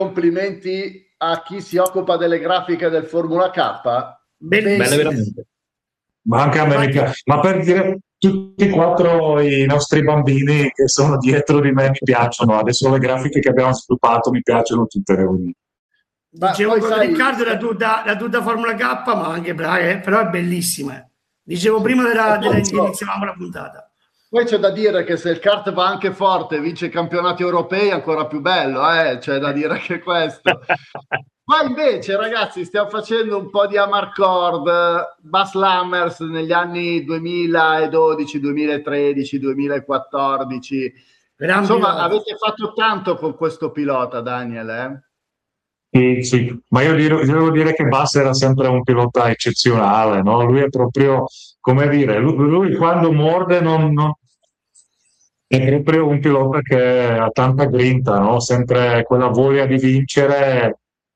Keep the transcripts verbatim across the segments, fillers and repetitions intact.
complimenti a chi si occupa delle grafiche del Formula K. Bene, veramente. Ma anche a me mi piace. Ma per dire, tutti e quattro i nostri bambini che sono dietro di me mi piacciono. Adesso le grafiche che abbiamo sviluppato mi piacciono tutte le unite. Dicevo con sai, Riccardo la tuta, la tuta Formula K, ma anche Braga, però è bellissima. Dicevo prima della, della iniziavamo la puntata. Poi c'è da dire che se il kart va anche forte e vince i campionati europei è ancora più bello, eh? C'è da dire che questo. Ma invece, ragazzi, stiamo facendo un po' di Amarcord, Bas Lammers negli anni duemiladodici, duemilatredici, duemilaquattordici. Insomma, avete fatto tanto con questo pilota, Daniel, eh? Sì, sì, ma io devo, devo dire che Bas era sempre un pilota eccezionale, no? Lui è proprio, come dire, lui, lui quando morde non, non... è proprio un pilota che ha tanta grinta, no? Sempre quella voglia di vincere.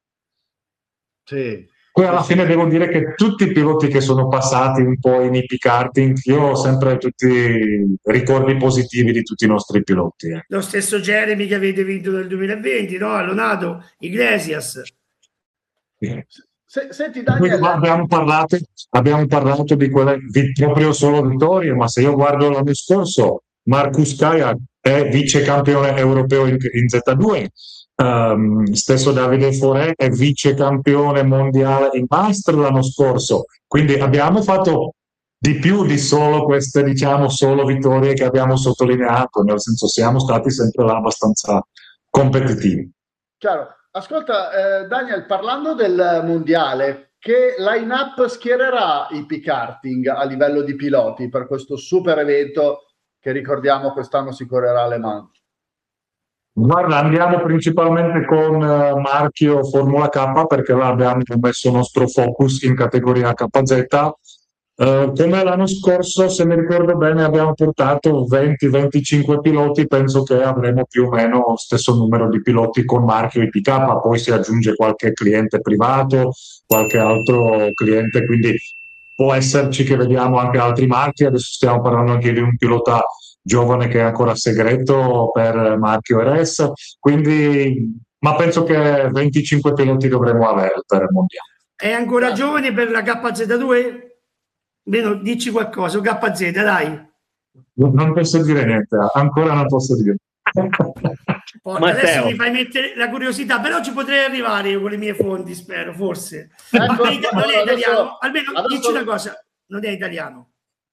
Sì. Poi alla fine devo dire che tutti i piloti che sono passati un po' in hippie karting, io ho sempre tutti ricordi positivi di tutti i nostri piloti. Eh. Lo stesso Jeremy che avete vinto nel duemilaventi, no? Leonardo, Iglesias. Sì. Se, senti Daniel, abbiamo parlato, abbiamo parlato di quelle di proprio solo vittorie, ma se io guardo l'anno scorso, Marcus Kaja è vice campione europeo in, in Z due. Um, stesso Davide Forè è vice campione mondiale in Master l'anno scorso, quindi abbiamo fatto di più di solo queste, diciamo, solo vittorie che abbiamo sottolineato, nel senso siamo stati sempre là abbastanza competitivi. Chiaro. Ascolta, eh, Daniel, parlando del mondiale, che line-up schiererà i P-karting a livello di piloti per questo super evento che ricordiamo quest'anno si correrà a Le Mans? Guarda, andiamo principalmente con uh, marchio Formula K perché là abbiamo messo il nostro focus in categoria K Z. Uh, come l'anno scorso, se mi ricordo bene, abbiamo portato venti venticinque piloti, penso che avremo più o meno lo stesso numero di piloti con marchio I P K, poi si aggiunge qualche cliente privato, qualche altro cliente, quindi può esserci che vediamo anche altri marchi. Adesso stiamo parlando anche di un pilota giovane che è ancora segreto per marchio R S, quindi ma penso che venticinque piloti dovremo avere per il mondiale. È ancora giovane per la K Z due? Meno, dici qualcosa, K Z, dai. Non posso dire niente, ancora non posso dire. Porca, adesso mi fai mettere la curiosità, però ci potrei arrivare io con le mie fonti, spero, forse. Ecco, Ma non è italiano, adesso, almeno adesso... dici una cosa, non è italiano.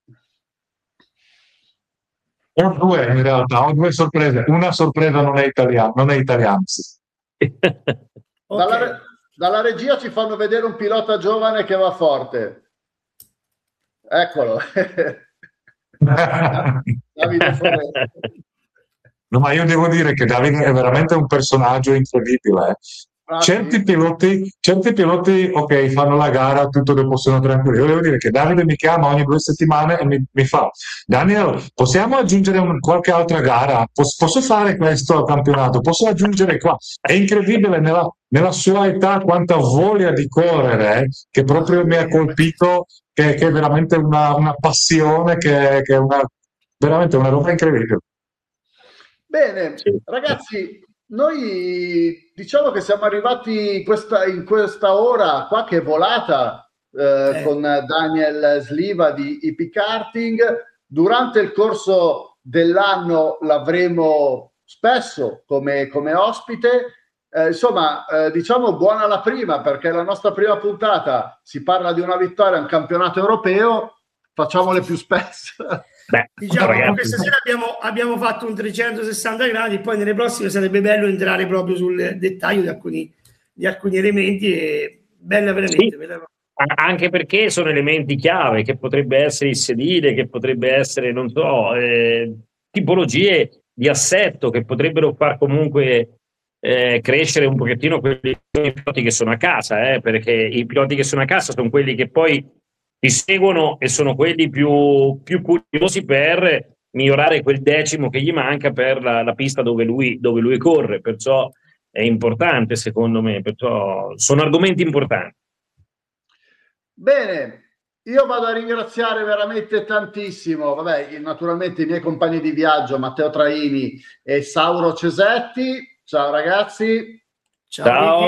Ho due in realtà, ho due sorprese. Una sorpresa non è italiana, non è italiano. Sì. Dalla, re- dalla regia ci fanno vedere un pilota giovane che va forte. Eccolo. Davide Forè. No, ma io devo dire che Davide è veramente un personaggio incredibile. Eh. Ah, certi, sì. piloti, certi piloti, ok, fanno la gara, tutto dopo sono tranquilli. Io devo dire che Davide mi chiama ogni due settimane e mi, mi fa: Daniel, possiamo aggiungere un, qualche altra gara? Posso, posso fare questo al campionato? Posso aggiungere qua? È incredibile nella, nella sua età quanta voglia di correre, eh, che proprio mi ha colpito, che, che è veramente una, una passione, che, che è una, veramente una roba incredibile. Bene, ragazzi, noi diciamo che siamo arrivati questa, in questa ora qua che è volata eh, eh. con Daniel Sliva di I P Karting. Durante il corso dell'anno l'avremo spesso come, come ospite. Eh, insomma, eh, diciamo buona la prima, perché la nostra prima puntata si parla di una vittoria in campionato europeo, facciamole più spesso. Beh, diciamo che questa sera abbiamo, abbiamo fatto un trecentosessanta gradi, poi nelle prossime sarebbe bello entrare proprio sul dettaglio di alcuni, di alcuni elementi e bella veramente. Sì, bella. Anche perché sono elementi chiave, che potrebbe essere il sedile, che potrebbe essere, non so, eh, tipologie di assetto che potrebbero far comunque eh, crescere un pochettino quelli piloti che sono a casa, eh, perché i piloti che sono a casa sono quelli che poi ti seguono e sono quelli più, più curiosi per migliorare quel decimo che gli manca per la, la pista dove lui, dove lui corre, perciò è importante secondo me, perciò sono argomenti importanti. Bene, io vado a ringraziare veramente tantissimo, vabbè, naturalmente i miei compagni di viaggio Matteo Traini e Sauro Cesetti. Ciao ragazzi. Ciao. Ciao.